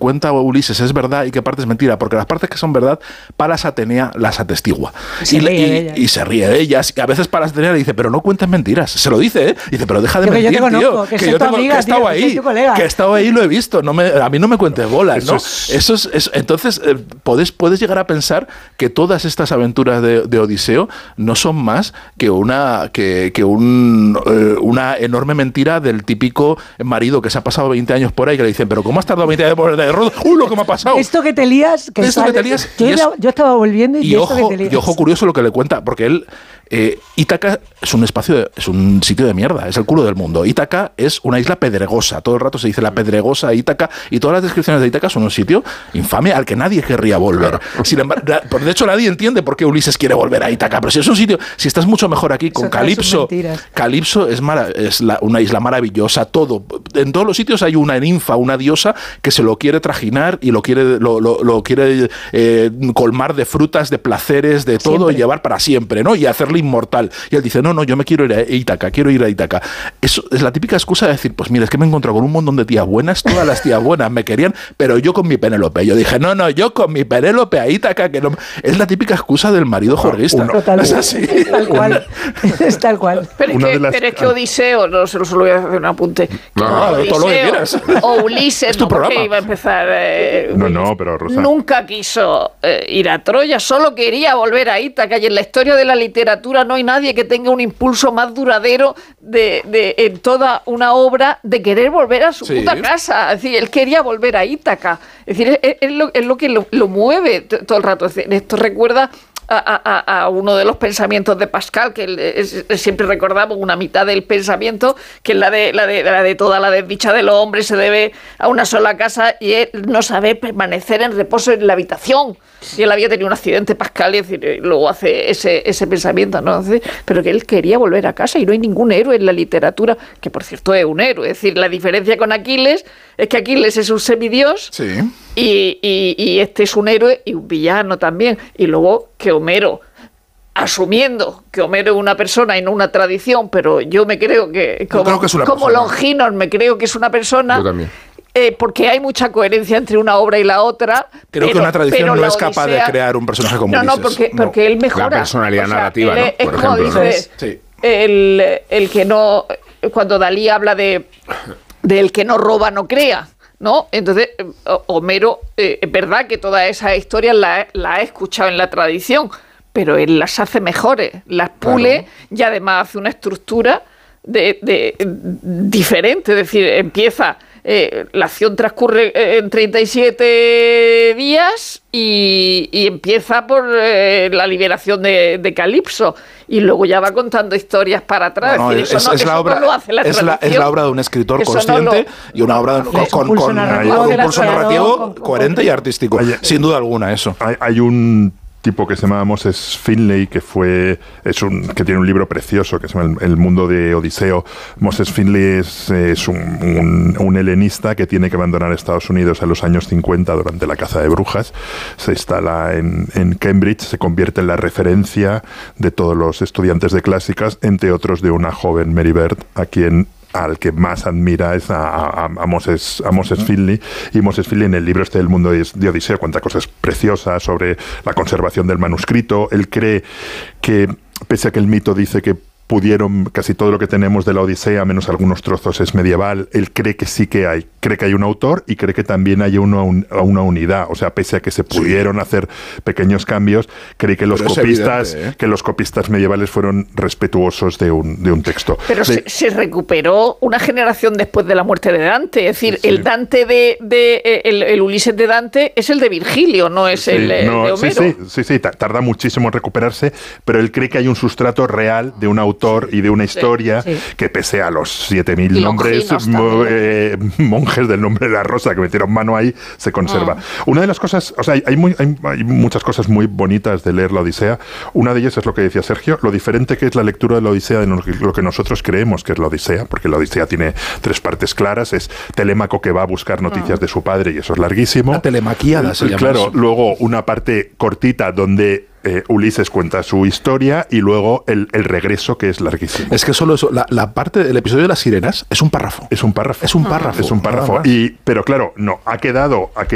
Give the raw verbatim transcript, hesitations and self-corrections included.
cuenta Ulises es verdad y qué parte es mentira, porque las partes que son verdad, Palas Atenea las atestigua. Se y, ríe y, y se ríe de ellas. Y a veces Palas Atenea le dice, pero no cuentes mentiras. Se lo dice, ¿eh? Dice, pero deja de Yo que yo mentir, te conozco, tío. que Que soy yo tu tengo, amiga, que he estado tío, que soy ahí. tu colega. Que he estado ahí y lo he visto. No me, a mí no me cuentes bolas, Eso ¿no? es... Eso es, es, entonces, eh, puedes, puedes llegar a pensar que todas estas aventuras de, de Odiseo no son más que una, que, que un, eh, una enorme mentira del típico marido que se ha pasado veinte años por ahí, que le dicen, pero ¿cómo has tardado veinte años por el rodo? ¡Uy, lo que me ha pasado! Esto que te lías... Que Esto sale, que te lías, Yo, y es, yo estaba volviendo y, y de ojo, esto que te lías. y ojo curioso lo que le cuenta, porque él... Eh, Ítaca es un espacio, de, es un sitio de mierda, es el culo del mundo. Ítaca es una isla pedregosa, todo el rato se dice la pedregosa Ítaca, y todas las descripciones de Ítaca son un sitio infame al que nadie querría volver. Sin embargo, de hecho nadie entiende por qué Ulises quiere volver a Ítaca, pero si es un sitio, si estás mucho mejor aquí con Calipso, Calipso es, mara, es la, una isla maravillosa, todo, en todos los sitios hay una ninfa, una diosa que se lo quiere trajinar y lo quiere, lo, lo, lo quiere eh, colmar de frutas, de placeres, de todo, siempre. Y llevar para siempre, ¿no? Y hacerle inmortal. Y él dice, no, no, yo me quiero ir a Ítaca, quiero ir a Ítaca. Eso es la típica excusa de decir, pues mira, es que me he encontrado con un montón de tías buenas, todas las tías buenas me querían, pero yo con mi Penélope. Yo dije, no, no, yo con mi Penélope a Ítaca, que no... Es la típica excusa del marido juerguista. Total, es así. Es tal cual. Es tal cual. Pero es, que, las... pero es que Odiseo, no se lo solo voy a hacer un apunte. No, no, Odiseo, todo lo que quieras. O Ulises, es tu no, programa. Porque iba a empezar. Eh, no, no, pero Rosa. Nunca quiso eh, ir a Troya, solo quería volver a Ítaca. Y en la historia de la literatura no hay nadie que tenga un impulso más duradero de, de, en toda una obra de querer volver a su sí. puta casa. Es decir, él quería volver a Ítaca. Es decir, es, es, lo, es lo que lo, lo mueve todo el rato. Es decir, esto recuerda a, a, a uno de los pensamientos de Pascal, que es, es, siempre recordamos una mitad del pensamiento, que es la de, la, de, la de toda la desdicha del hombre se debe a una sola casa y él no sabe permanecer en reposo en la habitación. Y él había tenido un accidente, Pascal, y decir, luego hace ese, ese pensamiento, ¿no? Pero que él quería volver a casa y no hay ningún héroe en la literatura, que por cierto es un héroe. Es decir, la diferencia con Aquiles es que Aquiles es un semidios sí. y, y, y este es un héroe y un villano también. Y luego que Homero, asumiendo que Homero es una persona y no una tradición, pero yo me creo que, como, creo que es una como Longinos me creo que es una persona... Yo también. Eh, porque hay mucha coherencia entre una obra y la otra. Creo pero, que una tradición no la es capaz Odisea, de crear un personaje como no, Ulises. No, porque, porque no. él mejora. La personalidad o sea, narrativa, él, ¿no? Es, Por es como ejemplo. dice, sí. el, el que no... Cuando Dalí habla de, de el que no roba no crea, ¿no? Entonces, Homero, eh, es verdad que todas esas historias las la ha escuchado en la tradición, pero él las hace mejores, las pule claro. Y además hace una estructura de, de, diferente, es decir, empieza... Eh, la acción transcurre en treinta y siete días y, y empieza por eh, la liberación de, de Calipso y luego ya va contando historias para atrás. No, no, es, decir, es, eso no, es, eso la obra, no lo hace la es, la, es la obra de un escritor eso consciente no lo, y una obra con, con, con, con narrativo, un impulso narrativo con, con, coherente y artístico. Hay, sin duda alguna, eso. Hay, hay un tipo que se llama Moses Finley, que fue es un que tiene un libro precioso que se llama El, el mundo de Odiseo. Moses Finley es, es un, un, un helenista que tiene que abandonar Estados Unidos en los años cincuenta durante la caza de brujas. Se instala en, en Cambridge, se convierte en la referencia de todos los estudiantes de clásicas, entre otros de una joven Mary Beard, a quien al que más admira es a, a, a, Moses, a Moses Finley, y Moses Finley en el libro este del mundo de Odiseo cuenta cosas preciosas sobre la conservación del manuscrito. Él cree que, pese a que el mito dice que pudieron, casi todo lo que tenemos de la Odisea, menos algunos trozos, es medieval, él cree que sí que hay, cree que hay un autor y cree que también hay una, una unidad, o sea, pese a que se pudieron sí. hacer pequeños cambios, cree que los Pero copistas evidente, ¿eh? que los copistas medievales fueron respetuosos de un, de un texto. Pero de, se, se recuperó una generación después de la muerte de Dante, es decir, sí, sí. el Dante de, de el, el Ulises de Dante es el de Virgilio, no es sí, el no, de Homero. Sí, sí, sí, sí, tarda muchísimo en recuperarse, pero él cree que hay un sustrato real de un autor y de una historia sí, sí. que pese a los siete mil nombres eh, monjes del nombre de la rosa que metieron mano ahí, se conserva. Ah. Una de las cosas, o sea, hay, hay, muy, hay, hay muchas cosas muy bonitas de leer la Odisea. Una de ellas es lo que decía Sergio, lo diferente que es la lectura de la Odisea de lo que nosotros creemos que es la Odisea, porque la Odisea tiene tres partes claras, es Telémaco que va a buscar noticias ah. de su padre y eso es larguísimo. La telemaquiada se llama Claro, eso. Luego una parte cortita donde Eh, Ulises cuenta su historia y luego el, el regreso, que es larguísimo. Es que solo eso, la, la parte del episodio de las sirenas es un párrafo. Es un párrafo. Es un párrafo. Es un párrafo. Y, pero claro, no, ha quedado, ha